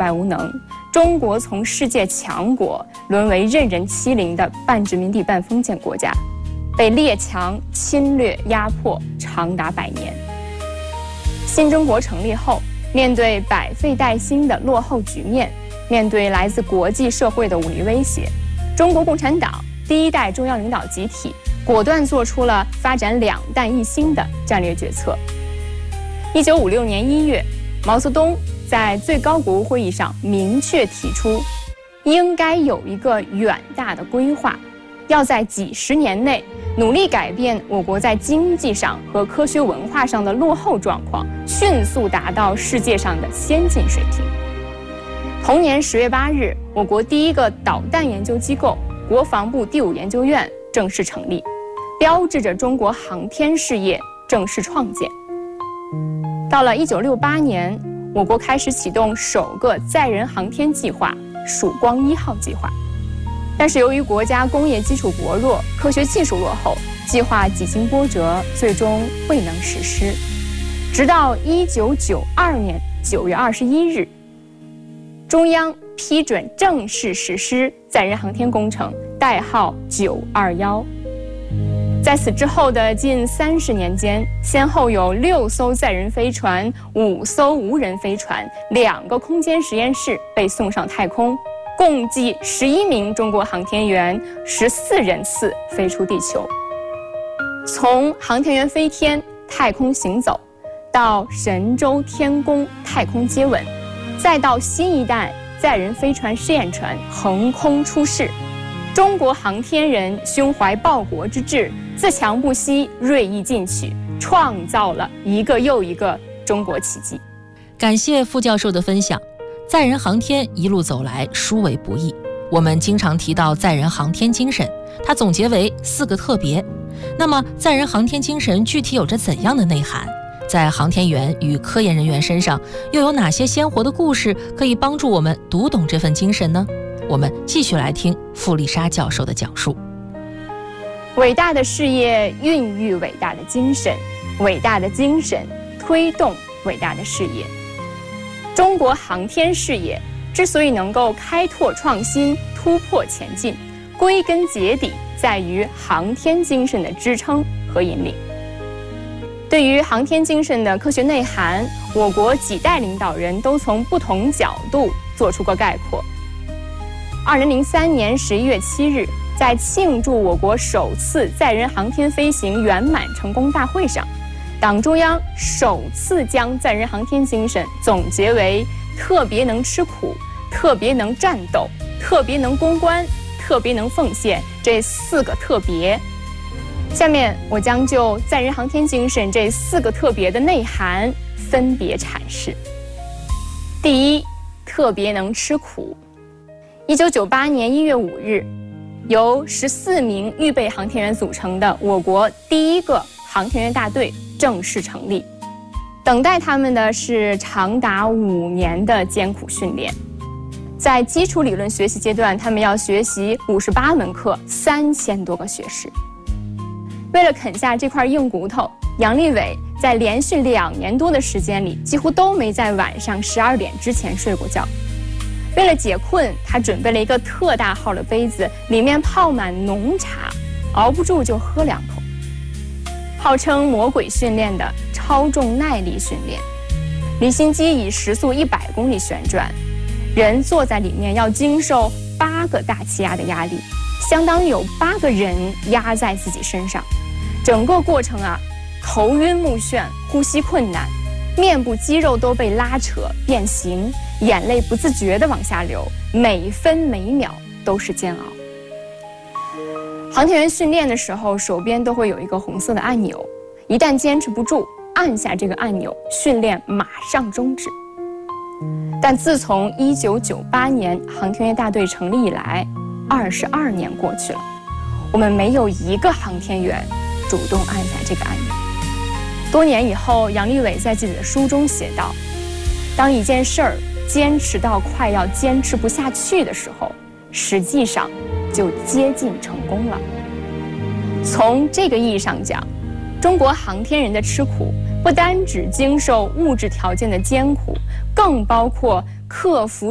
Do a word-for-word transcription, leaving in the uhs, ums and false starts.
败无能，中国从世界强国沦为任人欺凌的半殖民地半封建国家，被列强侵略压迫长达百年。新中国成立后，面对百废待兴的落后局面，面对来自国际社会的武力威胁，中国共产党第一代中央领导集体果断做出了发展两弹一星的战略决策。一九五六年一月，毛泽东在最高国务会议上明确提出，应该有一个远大的规划，要在几十年内努力改变我国在经济上和科学文化上的落后状况，迅速达到世界上的先进水平。同年十月八日，我国第一个导弹研究机构国防部第五研究院正式成立，标志着中国航天事业正式创建。到了一九六八年，我国开始启动首个载人航天计划“曙光一号”计划。但是由于国家工业基础薄弱，科学技术落后，计划几经波折，最终未能实施。直到一九九二年九月二十一日，中央批准正式实施载人航天工程，代号九二一。在此之后的近三十年间，先后有六艘载人飞船、五艘无人飞船、两个空间实验室被送上太空，共计十一名中国航天员十四人次飞出地球。从航天员飞天、太空行走，到神舟天宫太空接吻，再到新一代载人飞船试验船横空出世，中国航天人胸怀报国之志，自强不息，锐意进取，创造了一个又一个中国奇迹。 感谢傅教授的分享。载人航天一路走来，殊为不易。我们经常提到载人航天精神，它总结为四个特别。那么，载人航天精神具体有着怎样的内涵？在航天员与科研人员身上，又有哪些鲜活的故事可以帮助我们读懂这份精神呢？我们继续来听傅丽莎教授的讲述。 伟大的事业孕育伟大的精神，伟大的精神推动伟大的事业。中国航天事业之所以能够开拓创新、突破前进，归根结底在于航天精神的支撑和引领。对于航天精神的科学内涵，我国几代领导人都从不同角度做出过概括。二零零三年十一月七日，在庆祝我国首次载人航天飞行圆满成功大会上，党中央首次将载人航天精神总结为特别能吃苦、特别能战斗、特别能攻关、特别能奉献这四个特别。下面我将就载人航天精神这四个特别的内涵分别阐释。第一，特别能吃苦。一九九八年一月五日，由十四名预备航天员组成的我国第一个航天员大队正式成立。等待他们的是长达五年的艰苦训练。在基础理论学习阶段，他们要学习五十八门课，三千多个学时。为了啃下这块硬骨头，杨利伟在连续两年多的时间里，几乎都没在晚上十二点之前睡过觉。为了解困，他准备了一个特大号的杯子，里面泡满浓茶，熬不住就喝两口。号称魔鬼训练的超重耐力训练，离心机以时速一百公里旋转，人坐在里面要经受八个大气压的压力，相当于有八个人压在自己身上。整个过程啊，头晕目眩，呼吸困难，面部肌肉都被拉扯变形，眼泪不自觉地往下流，每分每秒都是煎熬。航天员训练的时候，手边都会有一个红色的按钮，一旦坚持不住，按下这个按钮，训练马上终止。但自从一九九八年航天员大队成立以来，二十二年过去了，我们没有一个航天员主动按下这个按钮。多年以后，杨利伟在自己的书中写道，当一件事儿坚持到快要坚持不下去的时候，实际上就接近成功了。从这个意义上讲，中国航天人的吃苦不单只经受物质条件的艰苦，更包括克服